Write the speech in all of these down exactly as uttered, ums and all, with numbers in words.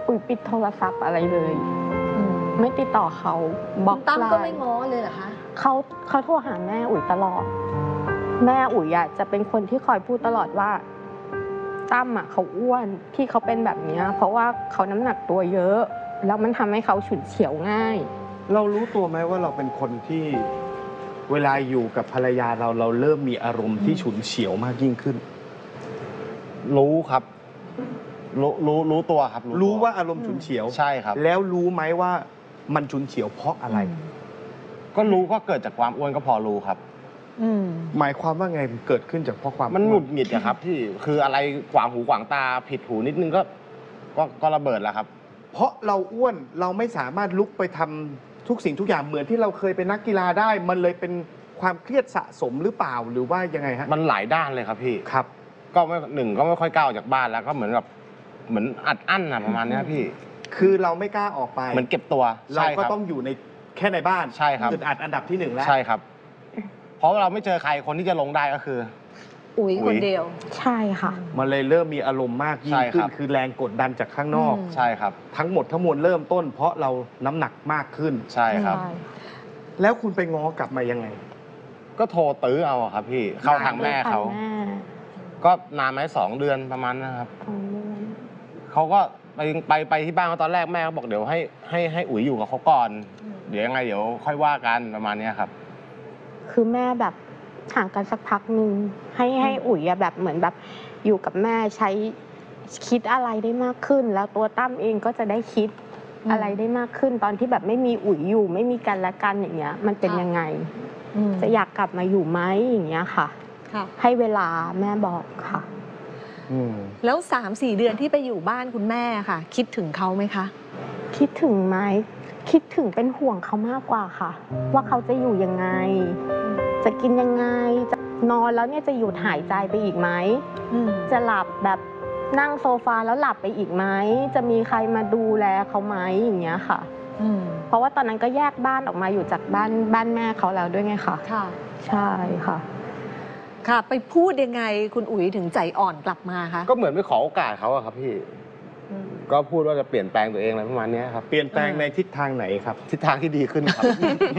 อุ๋ยปิดโทรศัพท์อะไรเลยไม่ติดต่อเขาบล็อกไลน์ตั้มก็ไม่ง้อเลยเหรอคะเขาเขาโทรหาแม่อุ๋ยตลอดแม่อุ๋ยอะจะเป็นคนที่คอยพูดตลอดว่าตั้มอะเขาอ้วนที่เขาเป็นแบบนี้เพราะว่าเขาน้ำหนักตัวเยอะแล้วมันทำให้เขาฉุนเฉียวง่ายเรารู้ตัวไหมว่าเราเป็นคนที่เวลาอยู่กับภรรยาเราเราเริ่มมีอารมณ์ที่ฉุนเฉียวมากยิ่งขึ้นรู้ครับรู้รู้รู้ตัวครับรู้ว่าอารมณ์ฉุนเฉียวใช่ครับแล้วรู้ไหมว่ามันฉุนเฉียวเพราะอะไรก็รู้ก็เกิดจากความอ้วนก็พอรู้ครับหมายความว่าไงเกิดขึ้นจากเพราะความมันหงุดหงิดอะครับที่คืออะไรขวางหูขวางตาผิดหูนิดนึงก็ก็ก็ระเบิดแล้วครับเพราะเราอ้วนเราไม่สามารถลุกไปทำทุกสิ่งทุกอย่างเหมือนที่เราเคยเป็นนักกีฬาได้มันเลยเป็นความเครียดสะสมหรือเปล่าหรือว่ายังไงฮะมันหลายด้านเลยครับพี่ครับก็ไม่หนึ่งก็ไม่ค่อยกล้าออกจากบ้านแล้วก็เหมือนกับเหมือนอัดอั้นอะประมาณนี้พี่คือเราไม่กล้าออกไปเหมือนเก็บตัวเราก็ต้องอยู่ในแค่ในบ้านใช่ครับอึดอัดอันดับที่หนึ่งแล้วใช่ครับเพราะเราไม่เจอใครคนที่จะลงได้ก็คืออุ๋ยคนเดียวใช่ค่ะมันเลยเริ่มมีอารมณ์มากยิ่งขึ้นคือแรงกดดันจากข้างนอกใช่ครับทั้งหมดทั้งมวลเริ่มต้นเพราะเราน้ำหนักมากขึ้นใช่ครับแล้วคุณไปง้อกลับมายังไงก็โทรตื้อเอาครับพี่เข้าทางแม่เขาก็นานไหมสองเดือนประมาณนะครับเขาก็ไปไปไปที่บ้านเขาตอนแรกแม่เขาบอกเดี๋ยวให้ให้ให้อุ๋ยอยู่กับเขาก่อนเดี๋ยวยังไงเดี๋ยวค่อยว่ากันประมาณนี้ครับคือแม่แบบห่างกันสักพักหนึ่งให้ให้อุ๋ยแบบเหมือนแบบอยู่กับแม่ใช้คิดอะไรได้มากขึ้นแล้วตัวตั้มเองก็จะได้คิดอะไรได้มากขึ้นตอนที่แบบไม่มีอุ๋ยอยู่ไม่มีกันและกันอย่างเงี้ยมันเป็นยังไงจะอยากกลับมาอยู่ไหมอย่างเงี้ยค่ะให้เวลาแม่บอกค่ะแล้วสามสี่เดือนที่ไปอยู่บ้านคุณแม่ค่ะคิดถึงเขาไหมคะคิดถึงไหมคิดถึงเป็นห่วงเขามากกว่าค่ะว่าเขาจะอยู่ยังไงจะกินยังไงจะนอนแล้วเนี่ยจะหยุดหายใจไปอีกไหมจะหลับแบบนั่งโซฟาแล้วหลับไปอีกไหมจะมีใครมาดูแลเขาไหมอย่างเงี้ยค่ะเพราะว่าตอนนั้นก็แยกบ้านออกมาอยู่จากบ้านบ้านแม่เขาแล้วด้วยไงคะค่ะใช่ค่ะค่ะไปพูดยังไงคุณอุ๋ยถึงใจอ่อนกลับมาคะก็เหมือนไปขอโอกาสเขาอะครับพี่ก็พูดว่าจะเปลี่ยนแปลงตัวเองอะไรประมาณนี้ครับเปลี่ยนแปลงในทิศทางไหนครับทิศทางที่ดีขึ้นครับ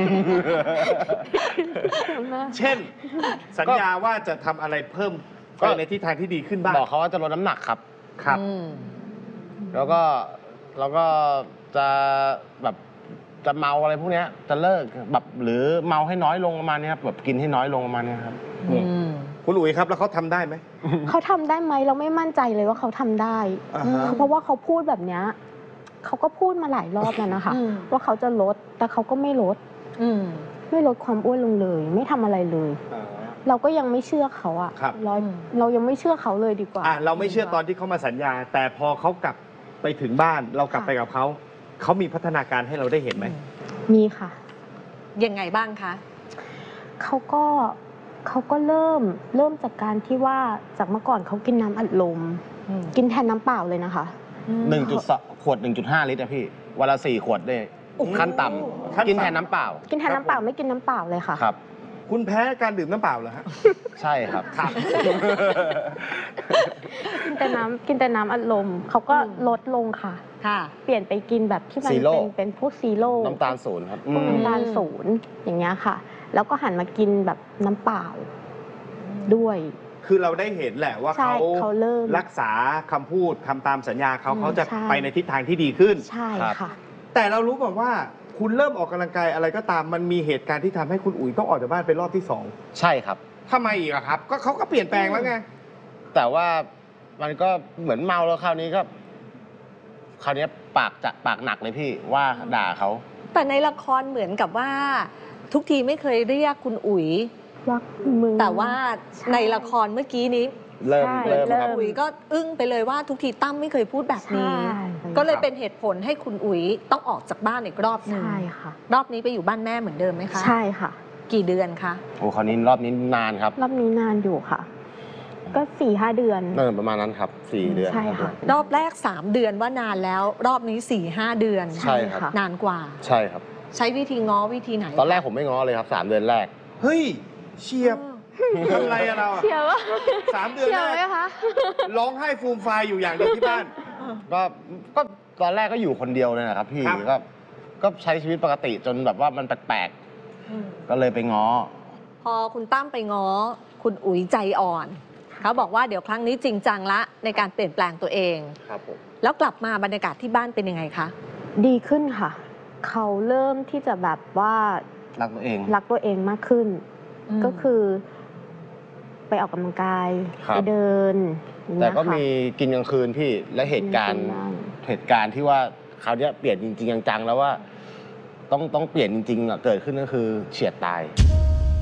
เช่นสัญญาว่าจะทำอะไรเพิ่มก็ในทิศทางที่ดีขึ้นบ้างบอกเขาว่าจะลดน้ำหนักครับครับแล้วก็แล้วก็จะแบบจะเมาอะไรพวกนี้จะเลิกแบบหรือเมาให้น้อยลงประมาณนี้ครับแบบกินให้น้อยลงประมาณนี้ครับคุณอุ๋ยครับแล้วเขาทำได้ไหมเขาทำได้ไหมเราไม่มั่นใจเลยว่าเขาทำได้เพราะว่าเขาพูดแบบนี้เขาก็พูดมาหลายรอบแล้วนะคะว่าเขาจะลดแต่เขาก็ไม่ลดไม่ลดความอ้วนลงเลยไม่ทำอะไรเลยเราก็ยังไม่เชื่อเขาอะเราเรายังไม่เชื่อเขาเลยดีกว่าเราไม่เชื่อตอนที่เขามาสัญญาแต่พอเขากลับไปถึงบ้านเรากลับไปกับเขาเขามีพัฒนาการให้เราได้เห็นไหมมีค่ะยังไงบ้างคะเขาก็เขาก็เริ่มเริ่มจากการที่ว่าจากเมื่อก่อนเขากินน้ำอัดลมกินแทนน้ำเปล่าเลยนะคะหนึ่งจุดสองขวดหนึ่งจุดห้าลิตรอะพี่วันละสี่ขวดได้ขั้นต่ำกินแทนน้ำเปล่ากินแทนน้ำเปล่าไม่กินน้ำเปล่าเลยค่ะครับคุณแพ้การดื่มน้ำเปล่าเหรอฮะใช่ครับครับกินแต่น้ำกินแต่น้ำอัดลมเขาก็ลดลงค่ะค่ะเปลี่ยนไปกินแบบที่มันเป็นเป็นพวกซีโร่น้ำตาลศูนย์ครับพวกน้ำตาลศูนย์อย่างเงี้ยค่ะแล้วก็หันมากินแบบน้ำเปล่าด้วยคือเราได้เห็นแหละว่าเขารักษาคำพูดทำตามสัญญาเขาเขาจะไปในทิศทางที่ดีขึ้นใช่ค่ะแต่เรารู้แบบว่าคุณเริ่มออกกำลังกายอะไรก็ตามมันมีเหตุการณ์ที่ทำให้คุณอุ๋ยต้องออกจากบ้านเป็นรอบที่สองใช่ครับทำไมอีกอะครับก็เขาก็เปลี่ยนแปลงแล้วไงแต่ว่ามันก็เหมือนเมาแล้วคราวนี้ก็คราวนี้ปากจะปากหนักเลยพี่ว่าด่าเขาแต่ในละครเหมือนกับว่าทุกทีไม่เคยเรียกคุณอุ๋ยรักมึงแต่ว่าในละครเมื่อกี้นี้เริ่มเริ่มครับอุ๋ยก็อึ้งไปเลยว่าทุกทีตั้มไม่เคยพูดแบบนี้ก็เลยเป็นเหตุผลให้คุณอุ๋ยต้องออกจากบ้านอีกรอบนึงใช่ค่ะรอบนี้ไปอยู่บ้านแม่เหมือนเดิมไหมคะใช่ค่ะกี่เดือนคะโอ้คราวนี้รอบนี้นานครับรอบนี้นานอยู่ค่ะก็สี่ห้าเดือนเออประมาณนั้นครับสี่เดือนใช่ค่ะรอบแรกสามเดือนว่านานแล้วรอบนี้สี่ห้าเดือนใช่ครับนานกว่าใช่ครับใช้วิธีง้อวิธีไหนตอนแรกผมไม่ง้อเลยครับสามเดือนแรกเฮ้ยเชียบทำไรอะเราอะเชียวว่าสามเดือนเชียวแรไหมกคะร้องไห้ฟูมฟายอยู่อย่างเดียวที่บ้านก็ก็ตอนแรกก็อยู่คนเดียวเลยนะครับพี่ครับก็ก็ใช้ชีวิตปกติจนแบบว่ามันแปลกๆก็เลยไปง้อพอคุณตั้มไปง้อคุณอุ๋ยใจอ่อน เขาบอกว่าเดี๋ยวครั้งนี้จริงจังละในการเปลี่ยนแปลงตัวเองครับผมแล้วกลับมาบรรยากาศที่บ้านเป็นยังไงคะดีขึ้นค่ะ เขาเริ่มที่จะแบบว่ารักตัวเองรักตัวเองมากขึ้นอืมก็คือ ไปออกกำลังกายครับไปเดินอย่างแต่เงี้ยก็ค่ะมีกินกลางคืนพี่และเหตุการณ์มีกินบ้างเหตุการณ์ที่ว่าคราวเนี้ยเปลี่ยนจริงๆจังๆแล้วว่า ต้องต้องเปลี่ยนจริงๆอะเกิดขึ้นก็คือเฉียดตายอ